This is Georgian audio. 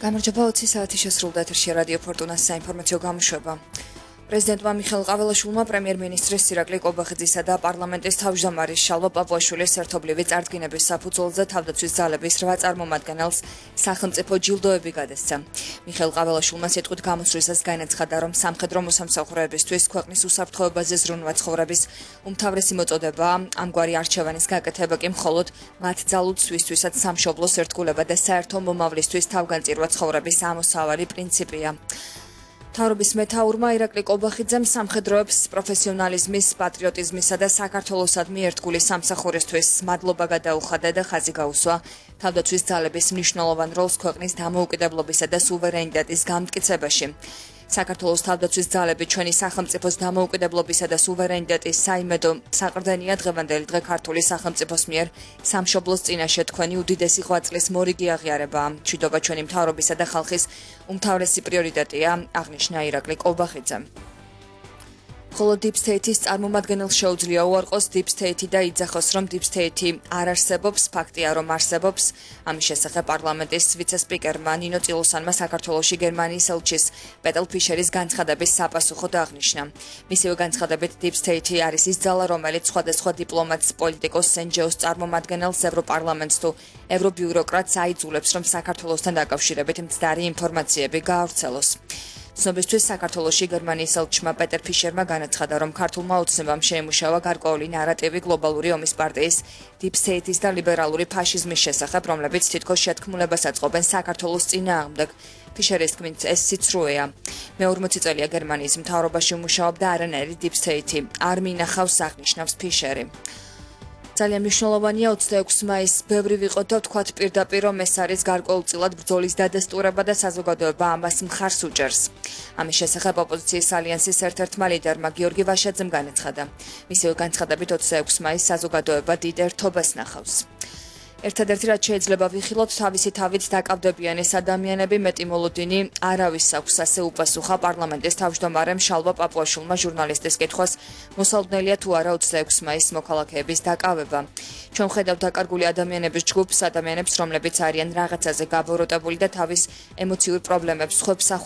გამარჯობა 20 საათი შესრულდა ეთერში რადიო ფორტუნას საინფორმაციო გამოშვება. პრეზიდენტმა მიხეილ ყაველაშვილმა პრემიერ-მინისტრის ირაკლი კობახიძისა და პარლამენტის თავმჯდომარის შალვა პაპუაშვილის ერთობლივი წარდგინების საფუძველზე თავდაცვის ძალების 8 წარმომადგენელს სახელმწიფო ჯილდოები გადასცა. მიხეილ ყაველაშვილმა სიტყვით გამოსვლისას განაცხადა, რომ სამხედრო მოსამსახურეებისთვის ქვეყნის უსაფრთხოებაზე ზრუნვა ცხოვრების უმთავრესი მოწოდებაა. ამგვარი არჩევანის გაკეთება კი მხოლოდ მათ ძალუცვისთვისაც სამშობლოს ერთგულება და საერთო მომავლისთვის თავგანწირვა ცხოვრების ამოსავალი პრინციპია. მთავრობის მეთაურმა ირაკლი კობახიძემ სამხედროებს პროფესიონალიზმის, პატრიოტიზმისა და საქართველოსადმი ერთგული სამსახურისთვის მადლობა გადაუხადა და ხაზი გაუსვა თავდაცვის ძალების მნიშვნელოვან როლს ქვეყნის დამოუკიდებლობისა და სუვერენიტეტის გამტკიცებაში. საქართველოს თავდაცვის ძალები ჩვენი სახელმწიფოს დამოუკიდებლობისა და სუვერენიტეტის საიმედო საყრდენია დღევანდელი დღე ქართული სახელმწიფოს მიერ სამშობლოს წინაშე თქვენი უდიდესი ღვაწლის მორიგი აღიარებაა. მშვიდობა ჩვენი მთავრობისა და ხალხის უმთავრესი პრიორიტეტია, აღნიშნა ირაკლი კობახიძემ. ხოლო Deep State-ის წარმომადგენელს შეუძლია უარყოს Deep State და იძახოს, რომ Deep State არ არსებობს, ფაქტია, რომ არსებობს. ამის შესახებ პარლამენტის ვიცე-სპიკერმა ნინო წილოსანმა საქართველოში გერმანიის ელჩის პეტელ ფიშერის განცხადების საპასუხოდ აღნიშნა. მისივე განცხადებით Deep State არის ის ძალა, რომელიც სხვადასხვა დიპლომატს, პოლიტიკოსს, NGO-ს წარმომადგენელს, ევროპარლამენტს თუ ევრობიუროკრატს აიძულებს, რომ საქართველოსთან დაკავშირებით მცდარი ინფორმაციები გაავრცელოს. ცნობისთვის საქართველოში გერმანიის ელჩმა პეტერ ფიშერმა განაცხადა, რომ ქართულმა ოცნებამ შეიმუშავა გარკვეული ნარატივი გლობალური ომის პარტიის Deep State-ის და ლიბერალური ფაშიზმის შესახებ, რომლებიც თითქოს შეთქმულებას აწყობენ საქართველოს წინააღმდეგ. ფიშერის თქმით, ეს სიცრუეა. მე 40 წელია გერმანიის მთავრობაში ვმუშაობ და არანაირი Deep State არ მინახავს, აღნიშნავს ფიშერი. ძალიან მნიშვნელოვანია 26 მაისს ბევრი ვიყოთ და ვთქვათ პირდაპირ, რომ ეს არის გარკვეულწილად ბრძოლის დადასტურება და საზოგადოება ამას მხარს უჭერს. ამის შესახებ ოპოზიციის ალიანსის ერთ-ერთმა ლიდერმა გიორგი ვაშაძემ განაცხადა. მისივე განცხადებით 26 მაისს საზოგადოება დიდ ერთობას ნახავს. ერთადერთი რაც შეიძლება ვიხილოთ, თავისი თავით დაკავდებიან ეს ადამიანები, მეტი მოლოდინი არავის აქვს, ასე უპასუხა პარლამენტის თავმჯდომარემ შალვა პაპუაშვილმა ჟურნალისტის კითხვას, მოსალოდნელია თუ არა 26 მაისს მოქალაქეების დაკავება. ჩვენ ხედავთ დაკარგული ადამიანების ჯგუფს, ადამიანებს, რომლებიც არიან რაღაცაზე გაბოროტებული და თავის ემოციურ პრობლემებს ხვებს